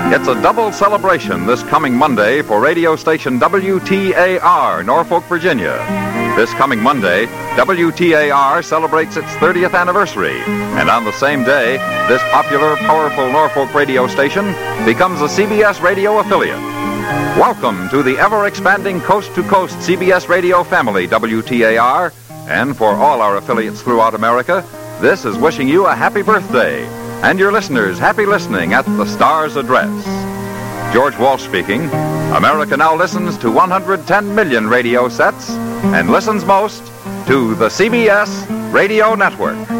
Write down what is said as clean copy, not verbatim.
It's a double celebration this coming Monday for radio station WTAR, Norfolk, Virginia. This coming Monday, WTAR celebrates its 30th anniversary. And on the same day, this popular, powerful Norfolk radio station becomes a CBS radio affiliate. Welcome to the ever-expanding coast-to-coast CBS radio family, WTAR. And for all our affiliates throughout America, this is wishing you a happy birthday. And your listeners, happy listening at the Star's address. George Walsh speaking. America now listens to 110 million radio sets and listens most to the CBS Radio Network.